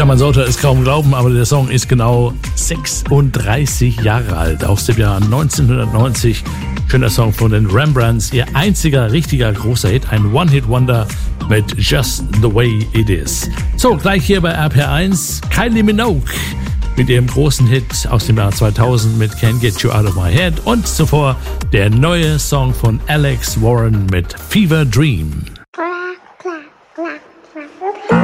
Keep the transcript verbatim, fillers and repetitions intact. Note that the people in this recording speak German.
Tja, man sollte es kaum glauben, aber der Song ist genau sechsunddreißig Jahre alt, aus dem Jahr neunzehnhundertneunzig. Schöner Song von den Rembrandts, ihr einziger richtiger großer Hit, ein One-Hit-Wonder mit Just the Way It Is. So, gleich hier bei R P R eins, Kylie Minogue mit ihrem großen Hit aus dem Jahr zweitausend mit Can't Get You Out of My Head und zuvor der neue Song von Alex Warren mit Fever Dream. Clap, clap, clap, clap.